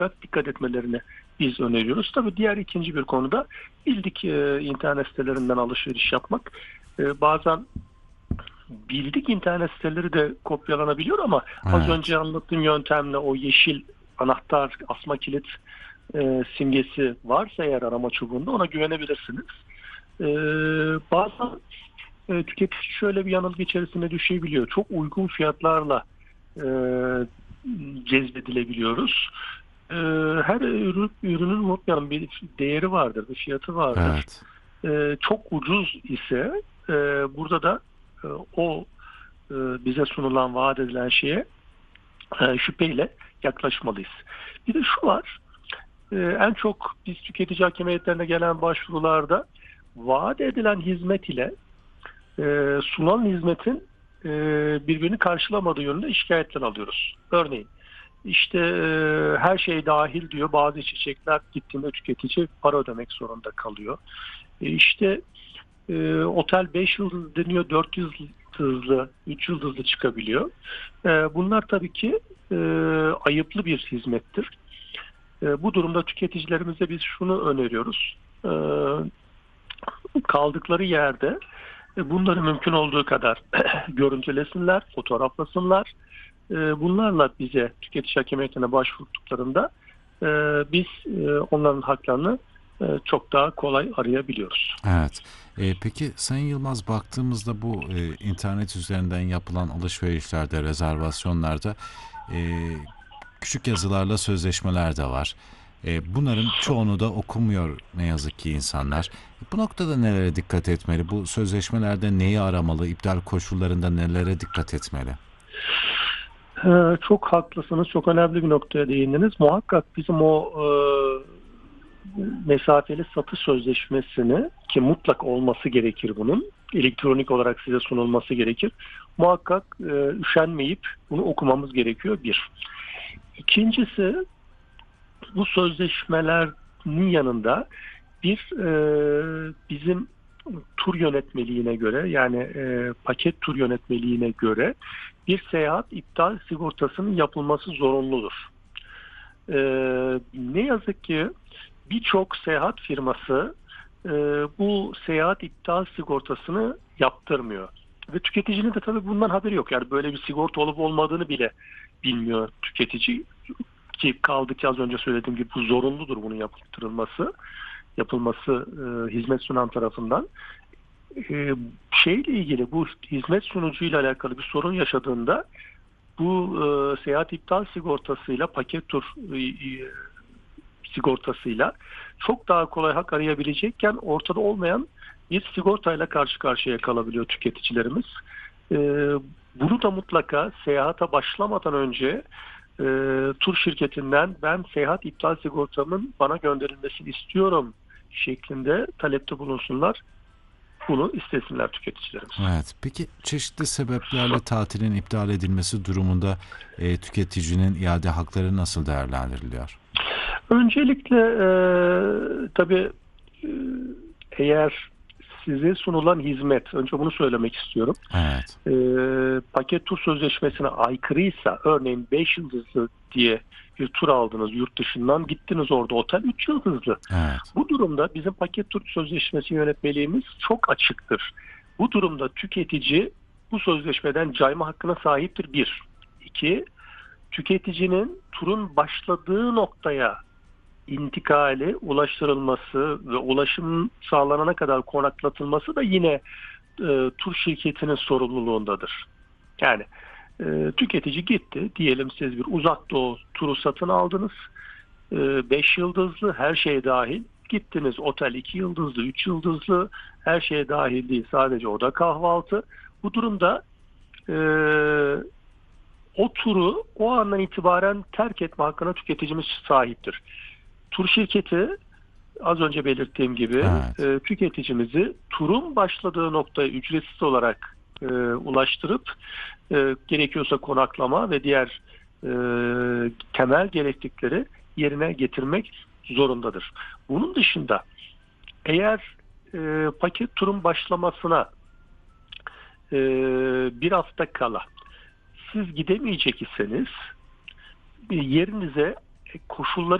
muhakkak dikkat etmelerini biz öneriyoruz. Tabii diğer ikinci bir konuda bildik internet sitelerinden alışveriş yapmak. Bazen bildik internet siteleri de kopyalanabiliyor ama az Evet. önce anlattığım yöntemle o yeşil anahtar asma kilit simgesi varsa eğer arama çubuğunda ona güvenebilirsiniz. E, Bazen tüketici şöyle bir yanılgı içerisine düşebiliyor. Çok uygun fiyatlarla e, cezbedilebiliyoruz. E, Her ürünün mutlaka bir değeri vardır, bir fiyatı vardır. Evet. Çok ucuz ise burada da e, o bize sunulan, vaat edilen şeye şüpheyle yaklaşmalıyız. Bir de şu var, en çok biz tüketici hakem heyetlerine gelen başvurularda vaat edilen hizmet ile sunulan hizmetin birbirini karşılamadığı yönünde şikayetler alıyoruz. Örneğin işte her şey dahil diyor, bazı içecekler gittiğinde tüketici para ödemek zorunda kalıyor. İşte otel 5 yıldız deniyor, 4 yıldızlı, 3 yıldızlı çıkabiliyor. Bunlar tabii ki ayıplı bir hizmettir. Bu durumda tüketicilerimize biz şunu öneriyoruz. Kaldıkları yerde bunları mümkün olduğu kadar görüntülesinler, fotoğraflasınlar. Bunlarla bize tüketici hakemiyetine başvurduklarında e, biz onların haklarını çok daha kolay arayabiliyoruz. Evet. Peki Sayın Yılmaz, baktığımızda bu internet üzerinden yapılan alışverişlerde, rezervasyonlarda e, küçük yazılarla sözleşmeler de var. Bunların çoğunu da okumuyor ne yazık ki insanlar. Bu noktada nelere dikkat etmeli? Bu sözleşmelerde neyi aramalı? İptal koşullarında nelere dikkat etmeli? Çok haklısınız. Çok önemli bir noktaya değindiniz. Muhakkak bizim o mesafeli satış sözleşmesini, ki mutlak olması gerekir bunun, elektronik olarak size sunulması gerekir. Muhakkak üşenmeyip bunu okumamız gerekiyor bir. İkincisi, bu sözleşmelerin yanında bir bizim tur yönetmeliğine göre, yani paket tur yönetmeliğine göre bir seyahat iptal sigortasının yapılması zorunludur. E, Ne yazık ki birçok seyahat firması e, bu seyahat iptal sigortasını yaptırmıyor. Ve tüketicinin de tabii bundan haberi yok. Yani böyle bir sigorta olup olmadığını bile bilmiyor tüketici. Ki kaldı ki az önce söylediğim gibi bu zorunludur, bunun yapılması hizmet sunan tarafından. Şeyle ilgili, bu hizmet sunucuyla alakalı bir sorun yaşadığında bu seyahat iptal sigortasıyla, paket tur sigortasıyla çok daha kolay hak arayabilecekken ortada olmayan bir sigortayla karşı karşıya kalabiliyor tüketicilerimiz. E, Bunu da mutlaka seyahate başlamadan önce e, tur şirketinden ben seyahat iptal sigortamın bana gönderilmesini istiyorum şeklinde talepte bulunsunlar. Bunu istesinler tüketicilerimiz. Evet. Peki çeşitli sebeplerle tatilin iptal edilmesi durumunda tüketicinin iade hakları nasıl değerlendiriliyor? Öncelikle tabii e, eğer size sunulan hizmet, önce bunu söylemek istiyorum. Evet. Paket tur sözleşmesine aykırıysa, örneğin 5 yıldızlı diye bir tur aldınız yurt dışından, gittiniz orada otel 3 yıldızlı. Evet. Bu durumda bizim paket tur sözleşmesi yönetmeliğimiz çok açıktır. Bu durumda tüketici bu sözleşmeden cayma hakkına sahiptir, bir. İki, tüketicinin turun başladığı noktaya intikali, ulaştırılması ve ulaşım sağlanana kadar konaklatılması da yine tur şirketinin sorumluluğundadır. Yani tüketici gitti, diyelim siz bir uzak doğu turu satın aldınız, 5 yıldızlı her şey dahil, gittiniz otel 2 yıldızlı, 3 yıldızlı, her şey dahil değil, sadece oda kahvaltı. Bu durumda e, o turu o andan itibaren terk etme hakkına tüketicimiz sahiptir. Tur şirketi, az önce belirttiğim gibi, Evet. tüketicimizi turun başladığı noktaya ücretsiz olarak ulaştırıp gerekiyorsa konaklama ve diğer temel gereklilikleri yerine getirmek zorundadır. Bunun dışında eğer paket turun başlamasına e, bir hafta kala siz gidemeyecek iseniz yerinize koşulları